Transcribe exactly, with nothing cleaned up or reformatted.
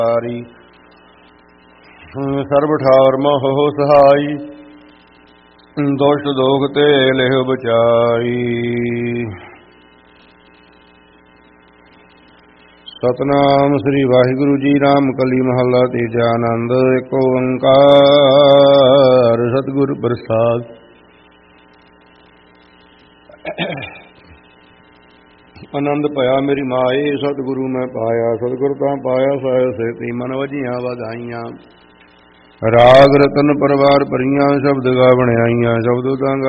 ਸਰਬ ਠਾਰ ਮੋਹ ਸਹਾਈ, ਦੁਸ਼ਟ ਦੋਖ ਤੇ ਲਿਹੁ ਬਚਾਈ। ਸਤਨਾਮ ਸ੍ਰੀ ਵਾਹਿਗੁਰੂ ਜੀ। ਰਾਮ ਕਲੀ ਮਹੱਲਾ ਤੀਜਾ। ਆਨੰਦ ਏਕ ਓੰਕਾਰ ਸਤਿਗੁਰ ਪ੍ਰਸਾਦਿ। ਆਨੰਦ ਭਇਆ ਮੇਰੀ ਮਾਏ, ਸਤਿਗੁਰੂ ਮੈਂ ਪਾਇਆ। ਸਤਿਗੁਰ ਤਾਂ ਪਾਇਆ ਸਾਹਿ ਸੇਤੀ, ਮਨ ਵਜੀਆਂ ਵਧਾਈਆਂ। ਰਾਗ ਰਤਨ ਪਰਵਾਰ ਭਰੀਆਂ, ਸ਼ਬਦ ਗਾ ਬਣਾਈਆਂ। ਸ਼ਬਦ ਤਾਂ